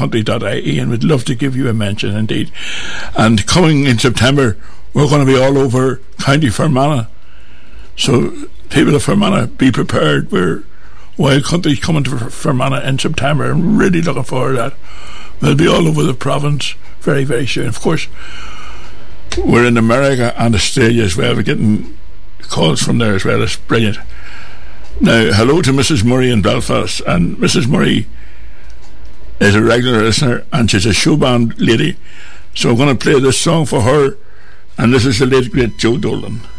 wildcountry.ie, and we'd love to give you a mention indeed. And coming in September, we're going to be all over County Fermanagh. So people of Fermanagh, be prepared. We're Wild Country coming to Fermanagh in September. I'm really looking forward to that. We'll be all over the province very, very soon. Of course, we're in America and Australia as well. We're getting calls from there as well. It's brilliant. Now, hello to Mrs. Murray in Belfast. And Mrs. Murray is a regular listener, and she's a showband lady. So I'm going to play this song for her. And this is the late, great Joe Dolan.